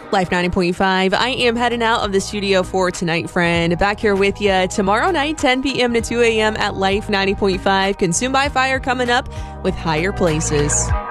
Life 90.5. I am heading out of the studio for tonight, friend. Back here with you tomorrow night, 10 p.m. to 2 a.m. at Life 90.5. Consumed by Fire coming up with Higher Places.